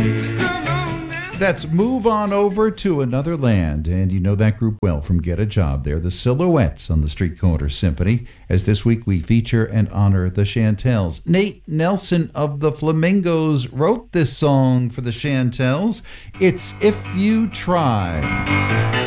That's Move On Over to Another Land, and you know that group well from Get a Job. They're the Silhouettes on the Street Corner Symphony, as this week we feature and honor the Chantels. Nate Nelson of the Flamingos wrote this song for the Chantels. It's If You Try.